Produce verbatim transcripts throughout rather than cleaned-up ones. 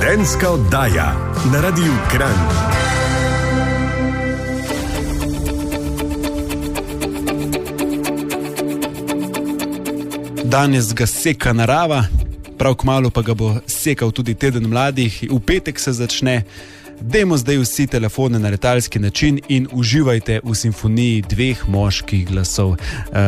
Tedenska oddaja na Radiu Kranj. Danes ga seka narava, prav kmalu pa ga bo sekal tudi teden mladih. V petek se začne. Dajmo zdaj vsi telefone na letalski način in uživajte v simfoniji dveh moških glasov.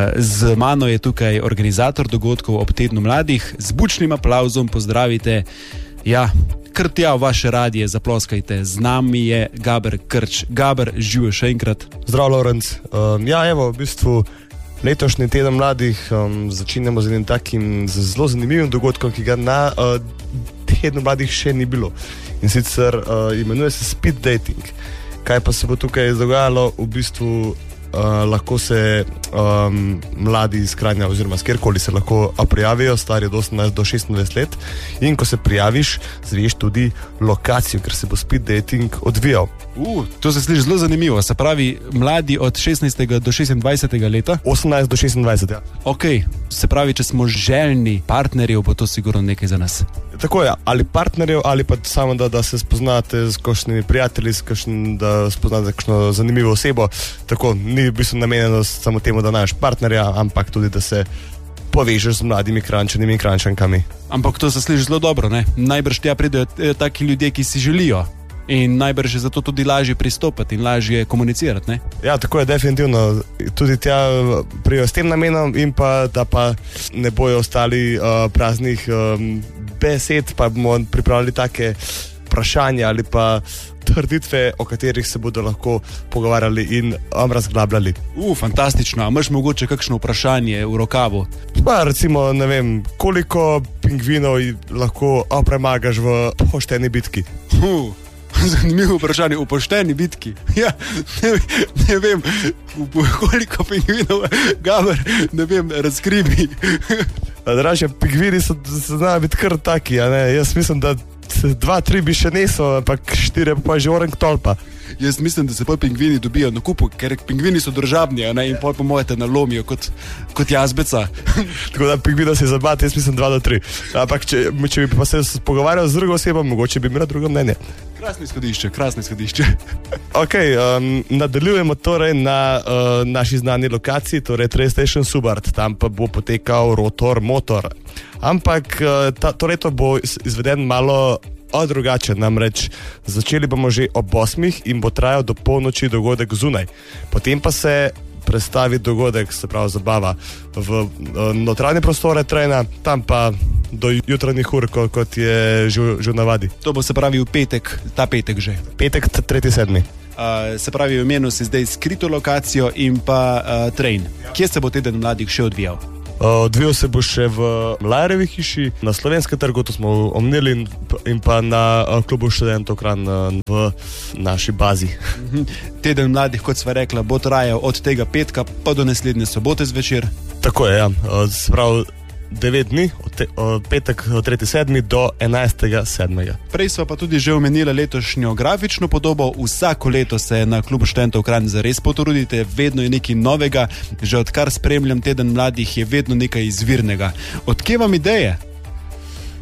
Z mano je tukaj organizator dogodkov ob tednu mladih. Z bučnim aplavzom pozdravite, ja, kar tja v vaše radije zaploskajte. Z nami je Gaber Krč. Gaber, živijo še enkrat. Zdrav, Lorenc. Um, ja, evo, v bistvu letošnji teden mladih um, začinjamo z enim takim zelo zanimivim dogodkom, ki ga na uh, tednu mladih še ni bilo. In sicer uh, imenuje se speed dating. Kaj pa se bo tukaj dogajalo? V bistvu uh, lahko se um, mladi iz Kranja oziroma s kjerkoli se lahko prijavijo, stari od osemnajst do šestnajst let, in ko se prijaviš, zveš tudi lokacijo, ker se bo speed dating odvijal. Uh, to se sliši zelo zanimivo. Se pravi, mladi od šestnajstega do šestindvajsetega leta? osemnajst do šestindvajset, ja. Ok, se pravi, če smo željni partnerjev, bo to sigurno nekaj za nas. Tako je, ali partnerjev, ali pa samo da, da se spoznate z kakšnimi prijatelji, z kakšn, da spoznate kakšno zanimivo osebo. Tako, ni v bistvu namenjeno samo temu, da najdeš partnerja, ampak tudi, da se povežeš z mladimi Kranjčanimi in Kranjčankami. Ampak to se sliši zelo dobro, ne? Najbrž tja pridejo taki ljudje, ki si želijo. In najbrž je zato tudi lažje pristopati in lažje komunicirati, ne? Ja, tako je, definitivno. Tudi tja prijo s tem namenom in pa, da pa ne bojo ostali uh, praznih um, besed, pa bomo pripravili take vprašanja ali pa trditve, o katerih se bodo lahko pogovarjali in um, razglabljali. U, fantastično. A imaš mogoče kakšno vprašanje v rokavu? Pa recimo, ne vem, koliko pingvinov lahko premagaš v pošteni bitki? Uh. Zanimivo vprašanje, v pošteni bitki. Ja, ne, ne vem, koliko pingvinov, Gaber, ne vem, razkrivi. Dražje, pingvini so, so znajo biti kar taki, a ne? Jaz mislim, da dva, tri bi še neso, ampak štiri pa že orang tolpa. Jaz mislim, da se pa pingvini dobijo na kupu, ker pingvini so državni, a ne, in pol pomojete nalomijo kot, kot jazbeca. Tako da pingvina se zabati, jaz mislim dva do tri. Ampak če, če bi pa se pogovarjal z drugo osebo, mogoče bi imela drugo mnenje. Krasno izhodišče, krasno izhodišče. Ok, um, nadaljujemo torej na uh, naši znani lokaciji, torej Train Station Subart. Tam pa bo potekal Rotor Motor. Ampak uh, ta, to leto bo izveden malo o drugače, namreč začeli bomo že ob osmih in bo trajal do polnoči dogodek zunaj. Potem pa se predstavi dogodek, se pravi zabava, v uh, notranje prostore trena, tam pa do jutranjih ur, kot je že, že v navadi. To bo se pravi v petek, ta petek že. Petek, tretji sedmi. Uh, se pravi, v imenu si zdaj skrito lokacijo in pa uh, train. Kje se bo teden mladih še odvijal? Odvijal se bo še v Mlajerevi hiši, na Slovenskem trgu, to smo omenili, in, in pa na klubu študentov Kranj v naši bazi. Teden mladih, kot sva rekla, bo trajal od tega petka pa do naslednje sobote zvečer. Tako je, ja. Sprav devet dni, od, te, od petek tretji sedmi do enajstega sedmega. Prej sva pa tudi že omenila letošnjo grafično podobo. Vsako leto se na klubu študentov Kranj zares potrudite, vedno je nekaj novega. Že odkar spremljam teden mladih, je vedno nekaj izvirnega. Od kje vam ideje?